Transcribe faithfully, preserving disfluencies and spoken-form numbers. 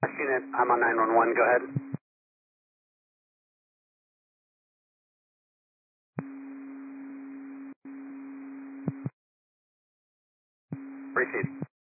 Unit, I'm on nine one one, go ahead. Proceed.